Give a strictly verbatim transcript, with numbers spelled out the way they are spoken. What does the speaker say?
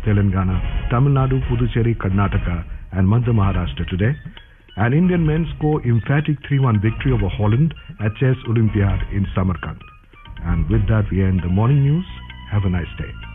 Telangana, Tamil Nadu, Puducherry, Karnataka and Madhya Maharashtra today. And Indian men score emphatic three one victory over Holland at Chess Olympiad in Samarkand. And with that we end the morning news. Have a nice day.